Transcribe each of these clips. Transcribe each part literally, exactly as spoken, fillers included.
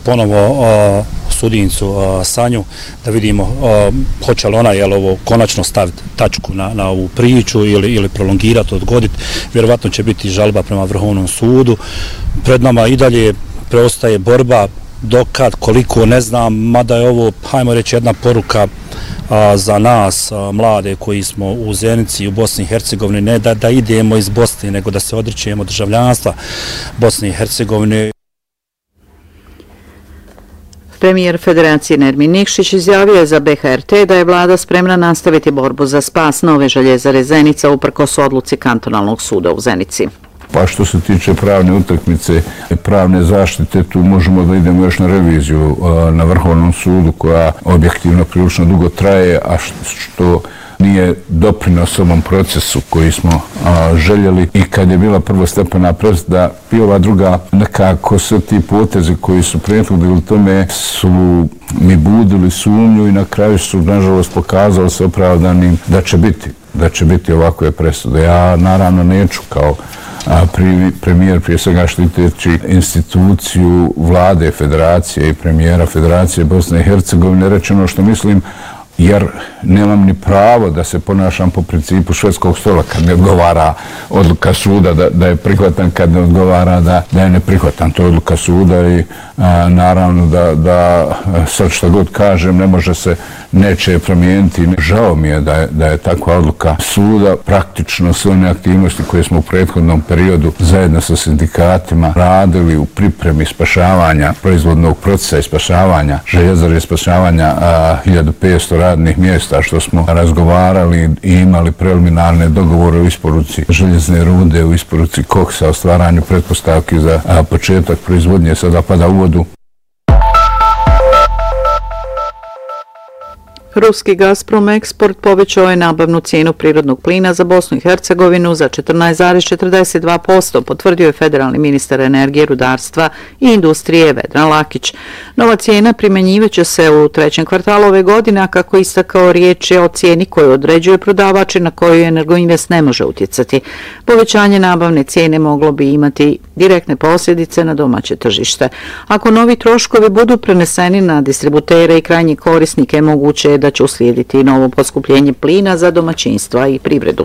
ponovo a, sudincu a, Sanju da vidimo a, hoće li ona jel, ovo konačno staviti tačku na, na ovu priču ili, ili prolongirati, odgoditi. Vjerovatno će biti žalba prema Vrhovnom sudu. Pred nama i dalje preostaje borba, dokad, koliko, ne znam, mada je ovo, hajmo reći, jedna poruka a, za nas, a, mlade koji smo u Zenici i u Bosni i Hercegovini, ne da, da idemo iz Bosne, nego da se odričemo državljanstva Bosne i Hercegovine. Premijer Federacije Nermin Nikšić izjavio je za B H R T da je vlada spremna nastaviti borbu za spas nove željezare Zenica uprkos odluci kantonalnog suda u Zenici. Pa što se tiče pravne utakmice, pravne zaštite, tu možemo da idemo još na reviziju na Vrhovnom sudu koja objektivno prilično dugo traje, a što nije doprinos ovom procesu koji smo a, željeli i kad je bila prvostepena presuda i ova druga, nekako sve ti potezi koji su prethodili tome su mi budili sumnju i na kraju su nažalost pokazali se opravdanim da će biti, da će biti ovakve presude. Ja naravno neću kao a premijer prije svega štiteći instituciju vlade Federacije i premijera Federacije Bosne i Hercegovine reći ono što mislim, jer nemam ni pravo da se ponašam po principu švedskog stola kad ne odgovara odluka suda da, da je prihvatan, kad ne odgovara da, da je neprihvatan. To je odluka suda i a, naravno da, da sad što god kažem ne može se neće promijeniti. Žao mi je da je, da je takva odluka suda. Praktično sve one aktivnosti koje smo u prethodnom periodu zajedno sa sindikatima radili u pripremi spašavanja proizvodnog procesa i spašavanja željezare i spašavanja a, hiljadu petsto radnih mjesta, što smo razgovarali i imali preliminarne dogovore u isporuci željezne rude, u isporuci koksa, o stvaranju pretpostavki za a, početak proizvodnje sada pada u vodu. Ruski Gazprom Eksport povećao je nabavnu cijenu prirodnog plina za Bosnu i Hercegovinu za četrnaest zarez četrdeset dva posto, potvrdio je federalni ministar energije, rudarstva i industrije Vedran Lakić. Nova cijena primjenjivaće se u trećem kvartalu ove godine, a kako istakao, riječ je o cijeni koju određuje prodavač i na koju Energoinvest ne može utjecati. Povećanje nabavne cijene moglo bi imati direktne posljedice na domaće tržište. Ako novi troškovi budu preneseni na distributere i krajnje korisnike, moguće je da će uslijediti novo poskupljenje plina za domaćinstva i privredu.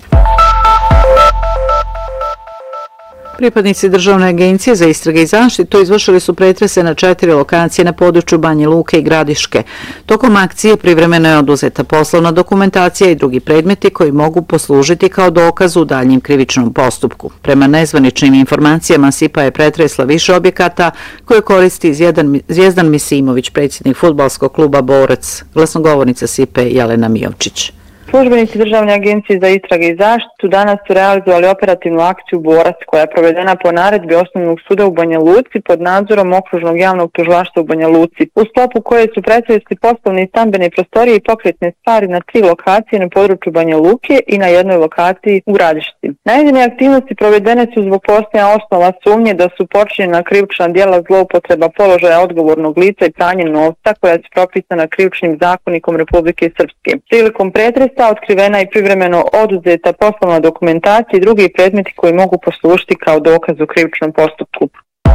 Pripadnici Državne agencije za istrage i zaštitu izvršili su pretrese na četiri lokacije na području Banje Luke i Gradiške. Tokom akcije privremeno je oduzeta poslovna dokumentacija i drugi predmeti koji mogu poslužiti kao dokaz u daljnjem krivičnom postupku. Prema nezvaničnim informacijama S I P A je pretresla više objekata koje koristi Zvijezdan Misimović, predsjednik fudbalskog kluba Borac, glasnogovornica S I P A Jelena Mijovčić. Službenici Državne agencije za istrage i zaštitu danas su realizovali operativnu akciju Borac koja je provedena po naredbi Osnovnog suda u Banja Luci pod nadzorom Okružnog javnog tužilaštva u Banja Luci, u sklopu koje su pretresli poslovne i stambene prostorije i pokretne stvari na tri lokacije na području Banja Luke i na jednoj lokaciji u Gradišci. Navedene aktivnosti provedene su zbog postojanja osnova sumnje da su počinjena krivična djela zloupotreba položaja odgovornog lica i pranje novca koja su propisana krivičnim zakonikom Republike Srpske. Prilikom pretresa otkrivena i privremeno oduzeta poslovna dokumentacija i drugi predmeti koji mogu poslužiti kao dokaz u krivičnom postupku.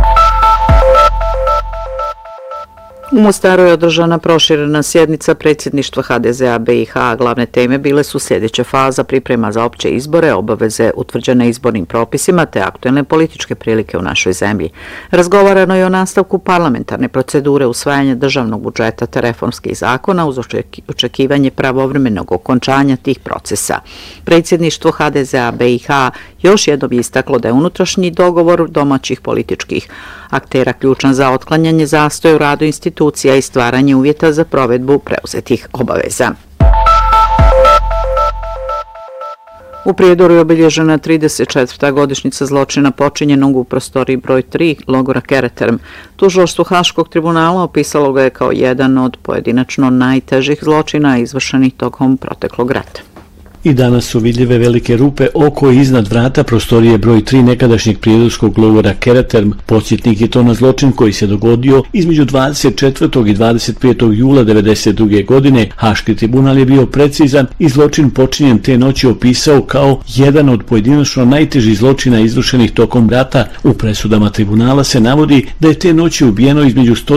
U Mostaru je održana proširena sjednica predsjedništva H D Z A B i H. Glavne teme bile su sljedeća faza priprema za opće izbore, obaveze utvrđene izbornim propisima te aktuelne političke prilike u našoj zemlji. Razgovarano je o nastavku parlamentarne procedure usvajanja državnog budžeta te reformskih zakona uz očekivanje pravovremenog okončanja tih procesa. Predsjedništvo H D Z A B i H još jednom je istaklo da je unutrašnji dogovor domaćih političkih aktera ključan za otklanjanje zastoja u radu institucija i stvaranje uvjeta za provedbu preuzetih obaveza. U Prijedoru je obilježena trideset četvrta godišnjica zločina počinjenog u prostoriji broj tri logora Kereterm. Tužilaštvo Haškog tribunala opisalo ga je kao jedan od pojedinačno najtežih zločina izvršenih tokom proteklog rata. I danas su vidljive velike rupe oko i iznad vrata prostorije broj tri nekadašnjeg prijedorskog logora Kereterm. Podsjetnik je to na zločin koji se dogodio između dvadeset četvrtog i dvadeset petog jula devedeset druge. godine. Haški tribunal je bio precizan i zločin počinjen te noći opisao kao jedan od pojedinačno najtežih zločina izvršenih tokom rata. U presudama tribunala se navodi da je te noći ubijeno između sto